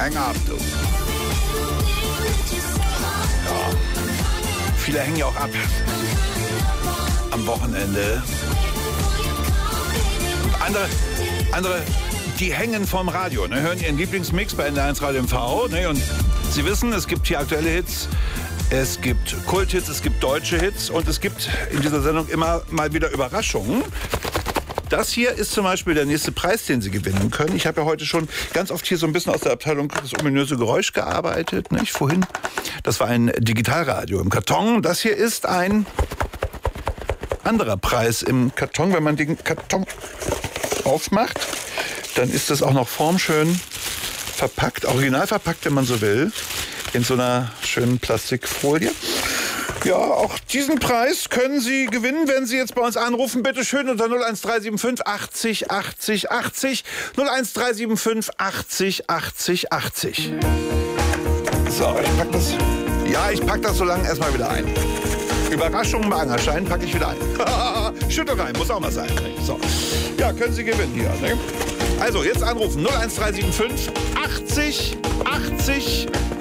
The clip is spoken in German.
Hang up, du. Ja. Viele hängen ja auch ab am Wochenende. Andere, die hängen vom Radio, ne? Hören ihren Lieblingsmix bei NDR1 Radio MV. Ne? Und Sie wissen, es gibt hier aktuelle Hits, es gibt Kulthits, es gibt deutsche Hits und es gibt in dieser Sendung immer mal wieder Überraschungen. Das hier ist zum Beispiel der nächste Preis, den Sie gewinnen können. Ich habe ja heute schon ganz oft hier so ein bisschen aus der Abteilung das ominöse Geräusch gearbeitet. Nicht? Vorhin, das war ein Digitalradio im Karton. Das hier ist ein anderer Preis im Karton. Wenn man den Karton aufmacht, dann ist das auch noch formschön verpackt, original verpackt, wenn man so will, in so einer schönen Plastikfolie. Ja, auch diesen Preis können Sie gewinnen, wenn Sie jetzt bei uns anrufen. Bitte schön unter 01375 80 80 80. 01375 80 80 80. So, ich pack das so lange erstmal wieder ein. Überraschung bei Angerstein packe ich wieder ein. Schüttel rein, muss auch mal sein. So. Ja, können Sie gewinnen hier. Ne? Also, jetzt anrufen. 01375 80 80